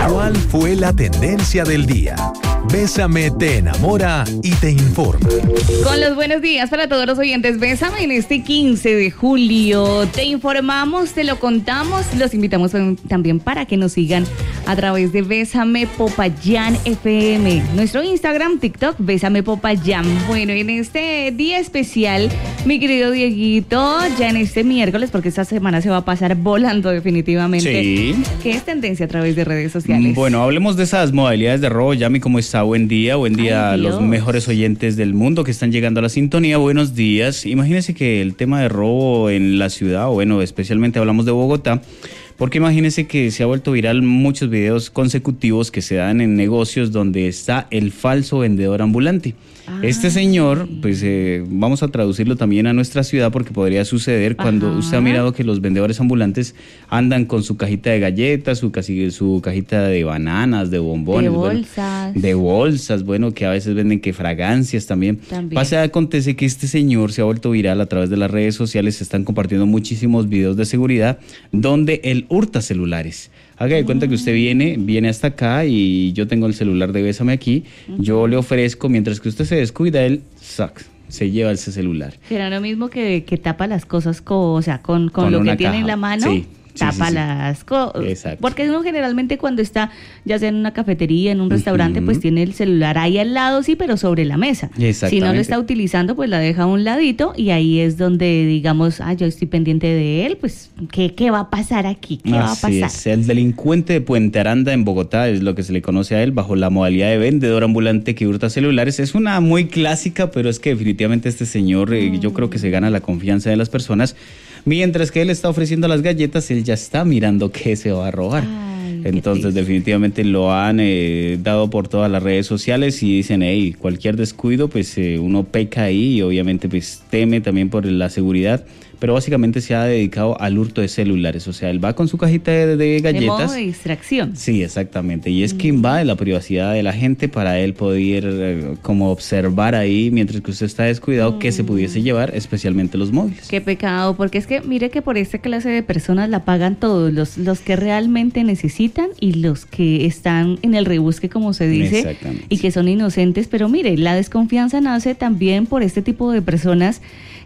¿Cuál fue la tendencia del día? Bésame te enamora y te informa. Con los buenos días para todos los oyentes, Bésame en este 15 de julio. Te informamos, te lo contamos, los invitamos también para que nos sigan a través de Bésame Popayán FM, nuestro Instagram, TikTok, Bésame Popayán. Bueno, en este día especial, mi querido Dieguito, ya en este miércoles, porque esta semana se va a pasar volando definitivamente. Sí. ¿Qué es tendencia a través de redes sociales? Bueno, hablemos de esas modalidades de robo. Yami, ¿cómo está? Buen día a los mejores oyentes del mundo que están llegando a la sintonía. Buenos días. Imagínense que el tema de robo en la ciudad, o bueno, especialmente hablamos de Bogotá, porque imagínense que se ha vuelto viral muchos videos consecutivos que se dan en negocios donde está el falso vendedor ambulante. Este señor, pues vamos a traducirlo también a nuestra ciudad porque podría suceder cuando usted ha mirado que los vendedores ambulantes andan con su cajita de galletas, su cajita de bananas, de bombones. De bolsas. Bueno, de bolsas, bueno, que a veces venden que fragancias también. Acontece que este señor se ha vuelto viral a través de las redes sociales, se están compartiendo muchísimos videos de seguridad donde él hurta celulares. Haga de cuenta que usted viene hasta acá y yo tengo el celular de Bésame aquí, yo le ofrezco, mientras que usted se descuida, él se lleva ese celular. Será lo mismo que tapa las cosas con lo que tiene en la mano. Sí. Tapa las cosas. Exacto. Porque uno generalmente cuando está, ya sea en una cafetería, en un restaurante, pues tiene el celular ahí al lado, sí, pero sobre la mesa. Si no lo está utilizando, pues la deja a un ladito y ahí es donde, digamos, yo estoy pendiente de él, pues, ¿qué va a pasar aquí? ¿Qué va a pasar? Es. El delincuente de Puente Aranda en Bogotá es lo que se le conoce a él bajo la modalidad de vendedor ambulante que hurta celulares. Es una muy clásica, pero es que definitivamente este señor, yo creo que se gana la confianza de las personas. Mientras que él está ofreciendo las galletas, él ya está mirando qué se va a robar. Entonces definitivamente lo han dado por todas las redes sociales y dicen, cualquier descuido, pues uno peca ahí y obviamente pues teme también por la seguridad. Pero básicamente se ha dedicado al hurto de celulares, o sea, él va con su cajita de galletas. De modo de distracción. Sí, exactamente, y es que invade la privacidad de la gente para él poder como observar ahí, mientras que usted está descuidado, qué se pudiese llevar, especialmente los móviles. Qué pecado, porque es que mire que por esta clase de personas la pagan todos, los que realmente necesitan y los que están en el rebusque, como se dice, y que son inocentes, pero mire, la desconfianza nace también por este tipo de personas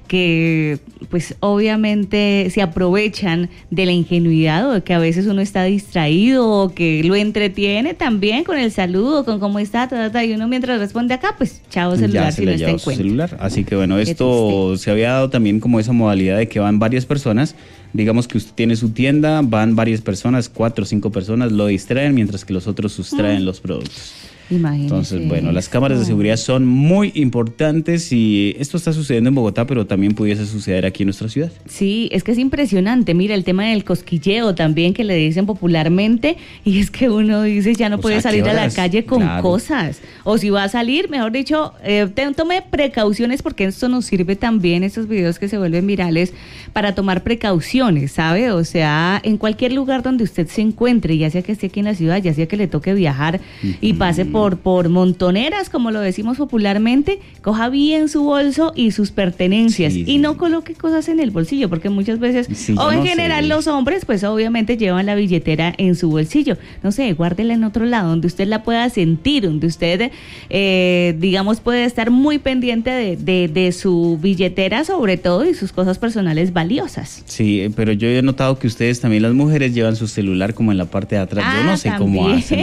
que pues obviamente se aprovechan de la ingenuidad o de que a veces uno está distraído o que lo entretiene también con el saludo, con cómo está, y uno mientras responde acá, pues chao celular, si no está en cuenta. Celular. Así que bueno, esto se había dado también como esa modalidad de que van varias personas. Digamos que usted tiene su tienda, van varias personas, 4 o 5 personas, lo distraen mientras que los otros sustraen los productos. Imagínese. Entonces, bueno, las cámaras de seguridad son muy importantes y esto está sucediendo en Bogotá, pero también pudiese suceder aquí en nuestra ciudad. Sí, es que es impresionante. Mira, el tema del cosquilleo también que le dicen popularmente, y es que uno dice ya no puede salir a la calle con cosas. O si va a salir, mejor dicho, tome precauciones porque esto nos sirve también, estos videos que se vuelven virales, para tomar precauciones, ¿sabe? O sea, en cualquier lugar donde usted se encuentre, ya sea que esté aquí en la ciudad, ya sea que le toque viajar y pase por montoneras, como lo decimos popularmente, coja bien su bolso y sus pertenencias y no coloque cosas en el bolsillo, porque muchas veces, o en general los hombres, pues obviamente llevan la billetera en su bolsillo. No sé, guárdela en otro lado, donde usted la pueda sentir, donde usted, digamos, puede estar muy pendiente de su billetera, sobre todo, y sus cosas personales valiosas. Sí, pero yo he notado que ustedes también, las mujeres, llevan su celular como en la parte de atrás. Yo no sé cómo hacen.